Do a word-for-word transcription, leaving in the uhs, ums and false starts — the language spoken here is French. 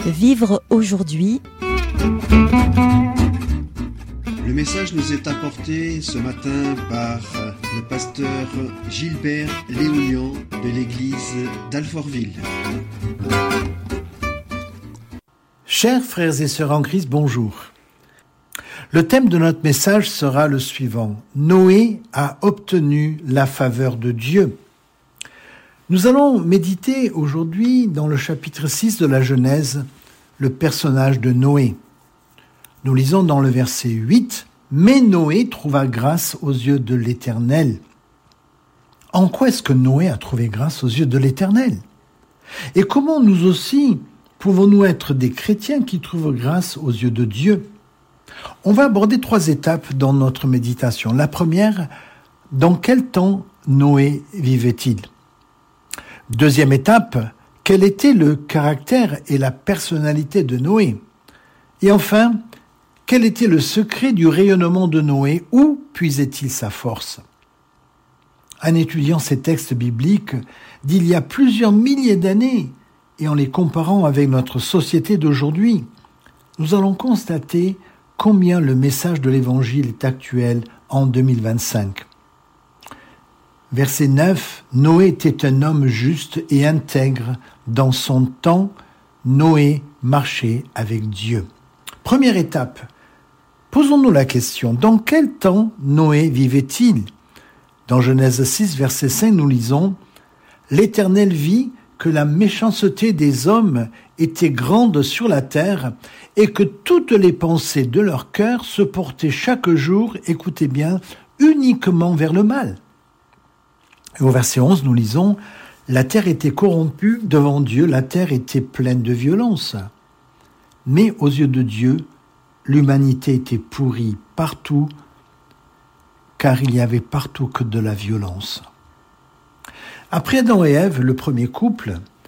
Vivre aujourd'hui. Le message nous est apporté ce matin par le pasteur Gilbert Léounian de l'église d'Alfortville. Chers frères et sœurs en Christ, bonjour. Le thème de notre message sera le suivant. Noé a obtenu la faveur de Dieu. Nous allons méditer aujourd'hui dans le chapitre six de la Genèse, le personnage de Noé. Nous lisons dans le verset huit, « Mais Noé trouva grâce aux yeux de l'Éternel. » En quoi est-ce que Noé a trouvé grâce aux yeux de l'Éternel? Et comment nous aussi pouvons-nous être des chrétiens qui trouvent grâce aux yeux de Dieu? On va aborder trois étapes dans notre méditation. La première, dans quel temps Noé vivait-il? Deuxième étape, quel était le caractère et la personnalité de Noé? Et enfin, quel était le secret du rayonnement de Noé? Où puisait-il sa force? En étudiant ces textes bibliques d'il y a plusieurs milliers d'années et en les comparant avec notre société d'aujourd'hui, nous allons constater combien le message de l'Évangile est actuel en deux mille vingt-cinq. Verset neuf, Noé était un homme juste et intègre. Dans son temps, Noé marchait avec Dieu. Première étape, posons-nous la question, dans quel temps Noé vivait-il? Dans Genèse six, verset cinq, nous lisons « L'Éternel vit que la méchanceté des hommes était grande sur la terre et que toutes les pensées de leur cœur se portaient chaque jour, écoutez bien, uniquement vers le mal. » Et au verset onze, nous lisons « La terre était corrompue devant Dieu, la terre était pleine de violence. Mais aux yeux de Dieu, l'humanité était pourrie partout, car il y avait partout que de la violence. » Après Adam et Ève, le premier couple,